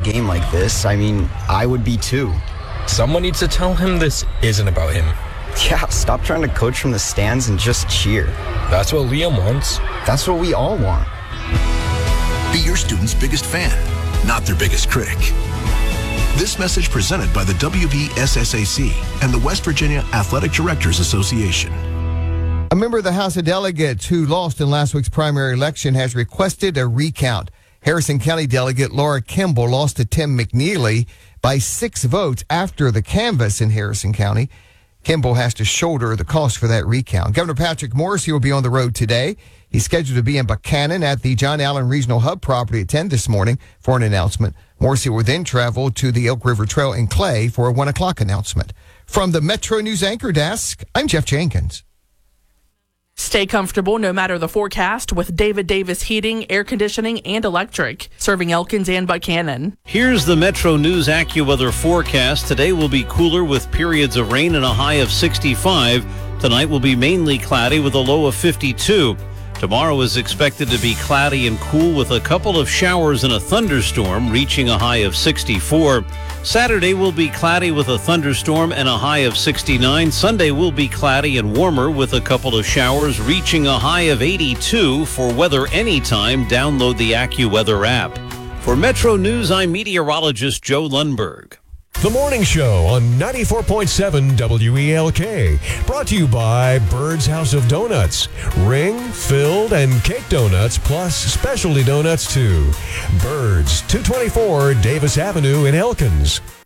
game like this, I mean, I would be too. Someone needs to tell him this isn't about him. Yeah, stop trying to coach from the stands and just cheer. That's what Liam wants. That's what we all want. Be your student's biggest fan, not their biggest critic. This message presented by the WVSSAC and the West Virginia Athletic Directors Association. A member of the House of Delegates who lost in last week's primary election has requested a recount. Harrison County Delegate Laura Kimball lost to Tim McNeely by 6 votes after the canvass in Harrison County. Kimball has to shoulder the cost for that recount. Governor Patrick Morrisey will be on the road today. He's scheduled to be in Buchanan at the John Allen Regional Hub property at 10 this morning for an announcement. Morrisey will then travel to the Elk River Trail in Clay for a 1 o'clock announcement. From the Metro News Anchor Desk, I'm Jeff Jenkins. Stay comfortable no matter the forecast with David Davis Heating, Air Conditioning, and Electric, serving Elkins and Buchanan. Here's the Metro News AccuWeather forecast. Today will be cooler with periods of rain and a high of 65. Tonight will be mainly cloudy with a low of 52. Tomorrow is expected to be cloudy and cool with a couple of showers and a thunderstorm, reaching a high of 64. Saturday will be cloudy with a thunderstorm and a high of 69. Sunday will be cloudy and warmer with a couple of showers, reaching a high of 82. For weather anytime, download the AccuWeather app. For Metro News, I'm meteorologist Joe Lundberg. The Morning Show on 94.7 WELK. Brought to you by Bird's House of Donuts. Ring, filled, and cake donuts, plus specialty donuts, too. Bird's, 224 Davis Avenue in Elkins.